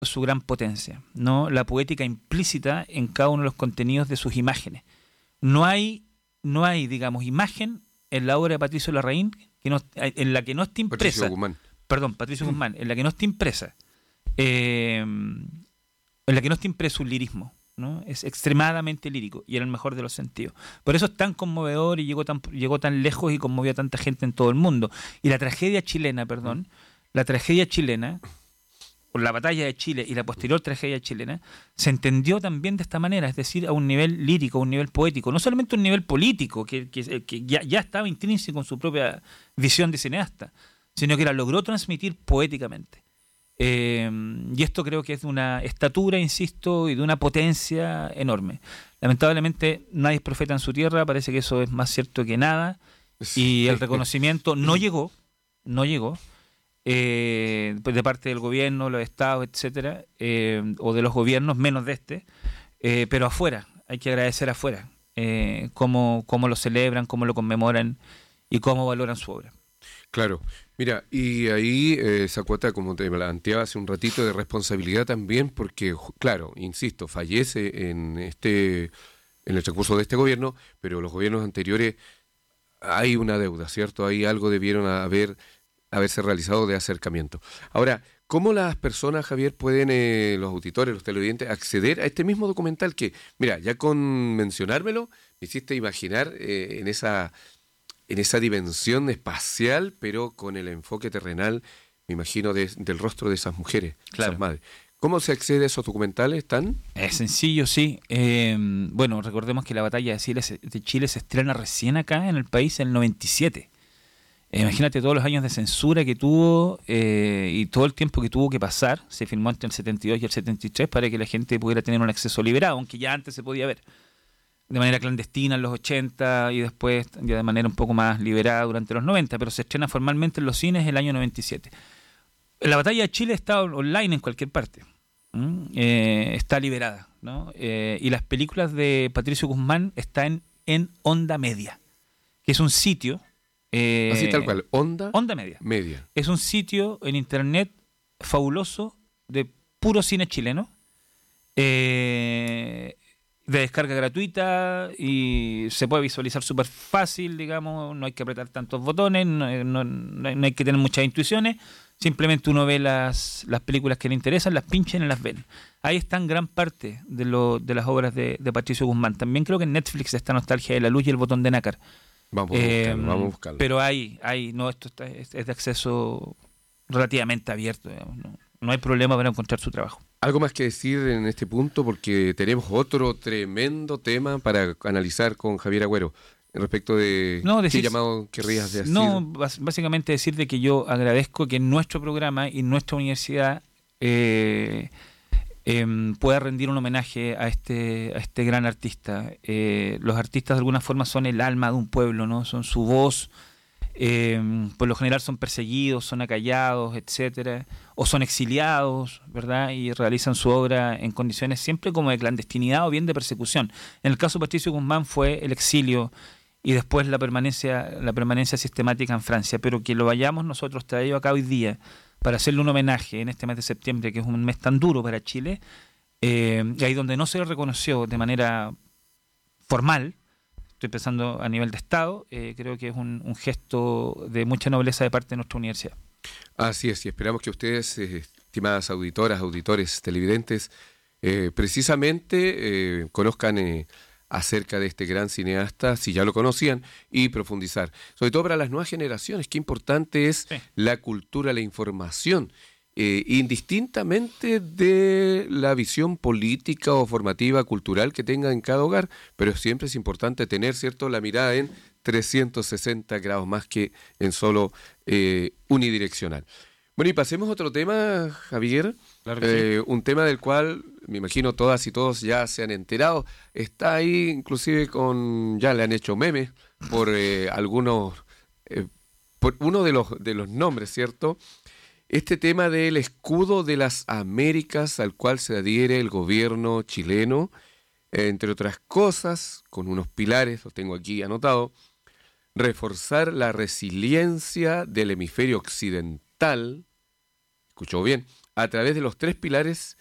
su gran potencia, ¿no? La poética implícita en cada uno de los contenidos de sus imágenes. No hay, digamos, imagen en la obra de Patricio Larraín en la que no esté Patricio impresa. Guzmán. Perdón, Patricio Guzmán, en la que no esté impresa. En la que no esté impreso un lirismo, ¿no? Es extremadamente lírico y en el mejor de los sentidos. Por eso es tan conmovedor y llegó tan lejos y conmovió a tanta gente en todo el mundo. Y la tragedia chilena, por la batalla de Chile y la posterior tragedia chilena, se entendió también de esta manera, es decir, a un nivel lírico, a un nivel poético, no solamente a un nivel político, que ya estaba intrínseco en su propia visión de cineasta, sino que la logró transmitir poéticamente. Y esto creo que es de una estatura, insisto, y de una potencia enorme. Lamentablemente nadie es profeta en su tierra, parece que eso es más cierto que nada, y el reconocimiento no llegó, de parte del gobierno, los estados, etcétera, o de los gobiernos, menos de pero afuera, hay que agradecer afuera, cómo lo celebran, cómo lo conmemoran y cómo valoran su obra. Claro, mira, y ahí esa cuota, como te planteaba hace un ratito, de responsabilidad también, porque, claro, insisto, fallece en el transcurso de este gobierno, pero los gobiernos anteriores hay una deuda, ¿cierto? Ahí algo debieron haberse realizado de acercamiento. Ahora, ¿cómo las personas, Javier, pueden, los auditores, los televidentes, acceder a este mismo documental que, mira, ya con mencionármelo, me hiciste imaginar en esa dimensión espacial, pero con el enfoque terrenal, me imagino, del rostro de esas mujeres, claro, esas madres? ¿Cómo se accede a esos documentales? ¿Están? Es sencillo, sí. Bueno, recordemos que la batalla de Chile se estrena recién acá en el país en el 97. Imagínate todos los años de censura que tuvo y todo el tiempo que tuvo que pasar. Se filmó entre el 72 y el 73 para que la gente pudiera tener un acceso liberado, aunque ya antes se podía ver de manera clandestina en los 80 y después ya de manera un poco más liberada durante los 90, pero se estrena formalmente en los cines el año 97. La batalla de Chile está online en cualquier parte. Está liberada, ¿no? Y las películas de Patricio Guzmán están en Onda Media, que es un sitio... Así tal cual, Onda Media. Es un sitio en internet fabuloso de puro cine chileno, de descarga gratuita, y se puede visualizar súper fácil, digamos, no hay que apretar tantos botones, no hay que tener muchas intuiciones, simplemente uno ve las películas que le interesan, las pinchan y las ven. Ahí están gran parte de las obras de Patricio Guzmán. También creo que en Netflix está Nostalgia de la Luz y El Botón de Nácar. Vamos a buscarlo. Pero esto es de acceso relativamente abierto, digamos, no hay problema para encontrar su trabajo. Algo más que decir en este punto, porque tenemos otro tremendo tema para analizar con Javier Agüero respecto de qué llamado querrías decir. No, básicamente decir de que yo agradezco que nuestro programa y nuestra universidad pueda rendir un homenaje a este gran artista. Los artistas de alguna forma son el alma de un pueblo, ¿no? Son su voz. Por lo general son perseguidos, son acallados, etcétera, o son exiliados, ¿verdad? Y realizan su obra en condiciones siempre como de clandestinidad o bien de persecución. En el caso de Patricio Guzmán fue el exilio y después la permanencia sistemática en Francia, pero que lo hayamos nosotros traído acá hoy día para hacerle un homenaje en este mes de septiembre, que es un mes tan duro para Chile, ahí donde no se le reconoció de manera formal, estoy pensando a nivel de Estado, creo que es un gesto de mucha nobleza de parte de nuestra universidad. Así es, y esperamos que ustedes, estimadas auditoras, auditores, televidentes, precisamente conozcan acerca de este gran cineasta, si ya lo conocían, y profundizar. Sobre todo para las nuevas generaciones, qué importante es la cultura, la información, indistintamente de la visión política o formativa, cultural que tenga en cada hogar, pero siempre es importante tener, ¿cierto?, la mirada en 360 grados más que en solo unidireccional. Bueno, y pasemos a otro tema, Javier. Claro que sí. Un tema del cual me imagino todas y todos ya se han enterado. Está ahí, inclusive ya le han hecho memes por algunos, por uno de los nombres, ¿cierto? Este tema del escudo de las Américas al cual se adhiere el gobierno chileno, entre otras cosas, con unos pilares, los tengo aquí anotado: reforzar la resiliencia del hemisferio occidental, escuchó bien, a través de los 3 pilares